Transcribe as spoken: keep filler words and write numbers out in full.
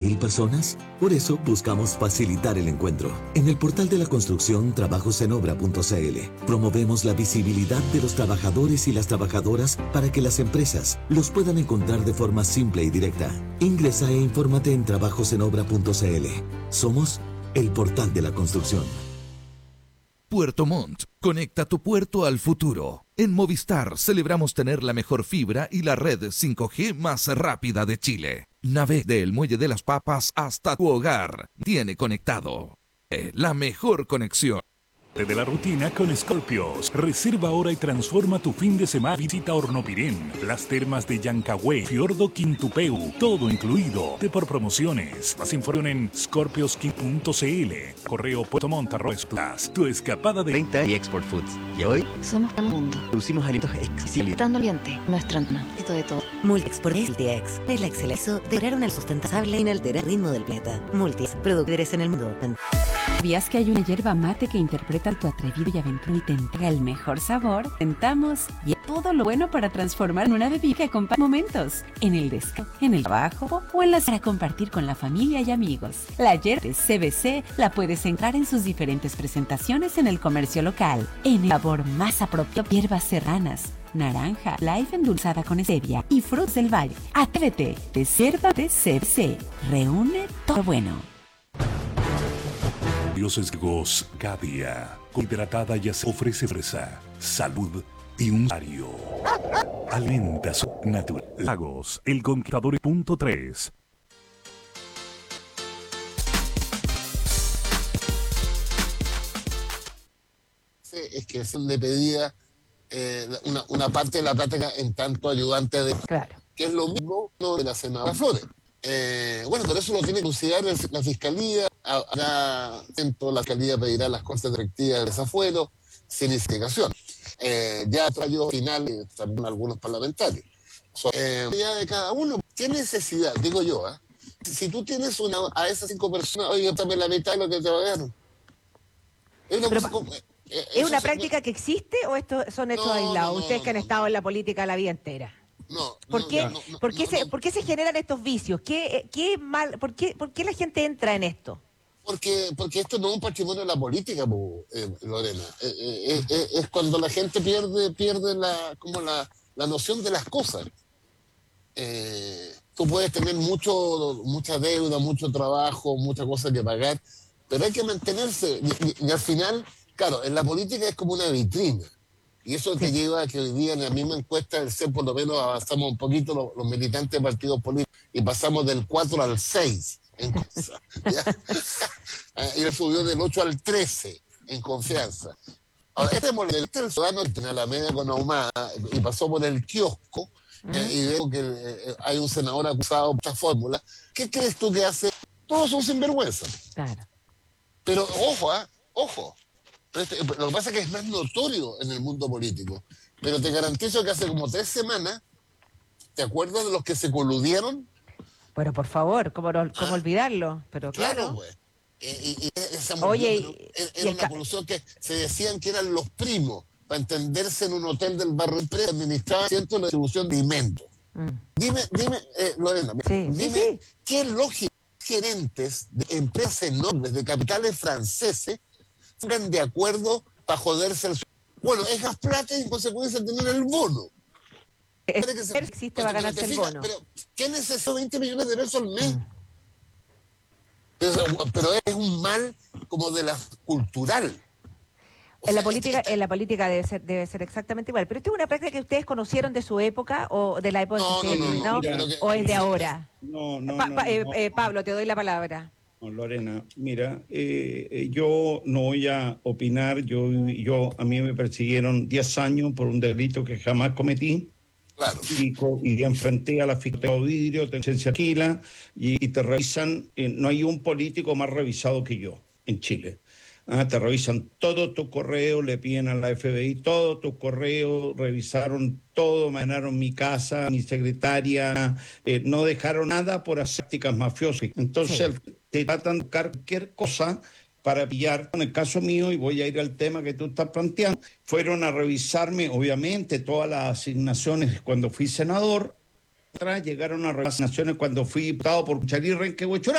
mil personas? Por eso buscamos facilitar el encuentro. En el portal de la construcción trabajos en obra punto c l promovemos la visibilidad de los trabajadores y las trabajadoras para que las empresas los puedan encontrar de forma simple y directa. Ingresa e infórmate en trabajos en obra punto c l. Somos el portal de la construcción. Puerto Montt, conecta tu puerto al futuro. En Movistar celebramos tener la mejor fibra y la red cinco G más rápida de Chile. Navega del Muelle de las Papas hasta tu hogar. Tiene conectado. Eh, la mejor conexión. De la rutina con Scorpios. Reserva ahora y transforma tu fin de semana. Visita Hornopirén, las termas de Yancagüe, Fiordo Quintupeu, todo incluido. De por promociones. Más información en scorpios punto c l. Correo Puerto Montt arroba plus. Tu escapada de treinta y Export Foods. Y hoy somos el mundo. producimos alimentos exquisitos. Dando ambiente, nuestro entorno, de todo. Multiex por Multiex es la excelencia de lograr una sustentable y inalterable ritmo del planeta. Multiex, productores en el mundo. ¿Sabías que hay una hierba mate que interpreta tu atrevido y aventura y te entrega el mejor sabor? Tentamos y todo lo bueno para transformar en una bebida que acompañe momentos, en el descanso, en el trabajo o en las para compartir con la familia y amigos. La hierba de C B C la puedes encontrar en sus diferentes presentaciones en el comercio local. En el sabor más apropiado, hierbas serranas, naranja, live endulzada con stevia y frutos del valle. Atrévete, de Cerda de C B C. Reúne todo bueno. Dioses Gos Gadia, hidratada ya se ofrece fresa, salud y un salario. Alimenta su natural. Lagos, el conquistador punto tres. Es que se le pedía eh, una, una parte de la plata en tanto ayudante de... Claro. Que es lo mismo de la senadora Flores. Eh, bueno, por eso lo tiene que considerar la Fiscalía. Ahora, dentro la Fiscalía pedirá las cortes directivas de desafuero sin investigación. Eh, ya trayó final eh, también algunos parlamentarios. So, eh, ya de cada uno, ¿qué necesidad? Digo yo, ¿eh? Si tú tienes una, a esas cinco personas, oye, también la mitad de lo que te pagaron. Es una, Pero, cosa como, eh, ¿es una se, práctica no, que existe o esto son hechos no, aislados? no, no, Ustedes no, que han no, estado no. en la política la vida entera. No, ¿Por no, qué, no, no, ¿por qué, no, se, no. ¿por qué se generan estos vicios? ¿Qué, qué mal, por, qué, ¿Por qué la gente entra en esto? Porque, porque esto no es un patrimonio de la política, eh, Lorena. Eh, eh, eh, es cuando la gente pierde, pierde la, como la, la noción de las cosas. Eh, tú puedes tener mucho, mucha deuda, mucho trabajo, muchas cosas que pagar, pero hay que mantenerse. Y, y, y al final, claro, en la política es como una vitrina. Y eso te lleva a que hoy día en la misma encuesta del C E P por lo menos avanzamos un poquito los, los militantes de partidos políticos y pasamos del cuatro al seis en confianza. Y él subió del ocho al trece en confianza. Ahora, este modelo del ciudadano tiene la media con Ahumada y pasó por el kiosco uh-huh. eh, y veo que eh, hay un senador acusado por esta fórmula. ¿Qué crees tú que hace? Todos son sinvergüenza. Claro. Pero ojo, ¿eh? ojo. Lo que pasa es que es más notorio en el mundo político. Pero te garantizo que hace como tres semanas, ¿te acuerdas de los que se coludieron? Pero por favor, ¿cómo, no, cómo ah, olvidarlo? Pero claro. Claro, pues. Eh, y, y esa Oye, mujer, y, era una colusión que se decían que eran los primos, para entenderse en un hotel del barrio Empresa, administraba ciento la distribución de alimentos. Mm. Dime, dime, eh, Lorena, sí, dime sí, sí. qué lógica gerentes de empresas enormes, de capitales franceses, pongan de acuerdo para joderse el... Bueno, es gas plata y en consecuencia tener el bono. Es, que se... existe para ganarse el bono. Pero, ¿qué necesita veinte millones de pesos al mes? Mm. Pero, pero es un mal como de la cultural. O en, sea, la política, en la política debe ser, debe ser exactamente igual. Pero ¿esto es una práctica que ustedes conocieron de su época o de la época no, que, no, no, ¿no? Mira, que, o es de ahora? No, no, pa, pa, no, eh, no, eh, Pablo, te doy la palabra. No, Lorena, mira, eh, eh, yo no voy a opinar. Yo, yo a mí me persiguieron diez años por un delito que jamás cometí. Claro. Y, y enfrenté a la fiscalía de vidrio, te licencia Aquila, y, y te revisan. Eh, no hay un político más revisado que yo en Chile. Ah, te revisan todo tu correo, le piden a la F B I todo tu correo, revisaron todo, me ganaron mi casa, mi secretaria, eh, no dejaron nada por hacer prácticas mafiosas. Entonces sí. te tratan de buscar cualquier cosa para pillar. En el caso mío, y voy a ir al tema que tú estás planteando, fueron a revisarme, obviamente, todas las asignaciones cuando fui senador, llegaron a revisar las asignaciones cuando fui diputado por Charí Renque Huechurá.